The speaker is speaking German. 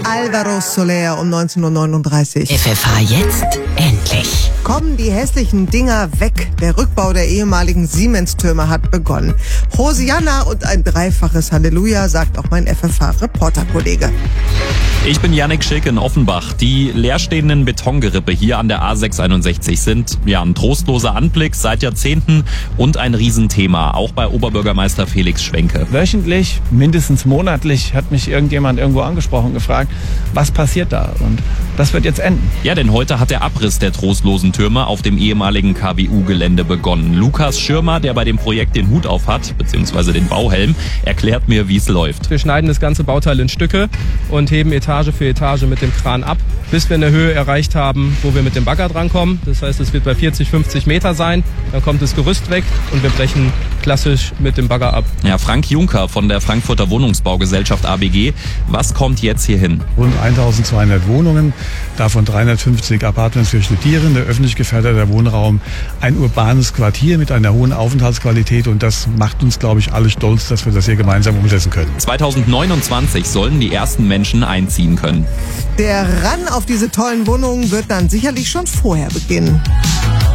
Alvaro Soler um 19:39 Uhr. FFH jetzt endlich. Kommen die hässlichen Dinger weg. Der Rückbau der ehemaligen Siemens-Türme hat begonnen. Hosianna und ein dreifaches Halleluja, sagt auch mein FFH-Reporterkollege. Ich bin Yannick Schick in Offenbach. Die leerstehenden Betongerippe hier an der A661 sind ein trostloser Anblick seit Jahrzehnten und ein Riesenthema, auch bei Oberbürgermeister Felix Schwenke. Wöchentlich, mindestens monatlich, hat mich irgendjemand irgendwo angesprochen und gefragt, was passiert da? Und das wird jetzt enden. Ja, denn heute hat der Abriss der trostlosen Türme auf dem ehemaligen KWU-Gelände begonnen. Lukas Schirmer, der bei dem Projekt den Hut auf hat, beziehungsweise den Bauhelm, erklärt mir, wie es läuft. Wir schneiden das ganze Bauteil in Stücke und heben Etage für Etage mit dem Kran ab, bis wir eine Höhe erreicht haben, wo wir mit dem Bagger drankommen. Das heißt, es wird bei 40, 50 Meter sein. Dann kommt das Gerüst weg und wir brechen klassisch mit dem Bagger ab. Ja, Frank Juncker von der Frankfurter Wohnungsbaugesellschaft ABG. Was kommt jetzt hier hin? Rund 1200 Wohnungen, davon 350 Apartments für Studierende, öffentlich geförderter Wohnraum, ein urbanes Quartier mit einer hohen Aufenthaltsqualität, und das macht uns, glaube ich, alle stolz, dass wir das hier gemeinsam umsetzen können. 2029 sollen die ersten Menschen einziehen können. Der Run auf diese tollen Wohnungen wird dann sicherlich schon vorher beginnen.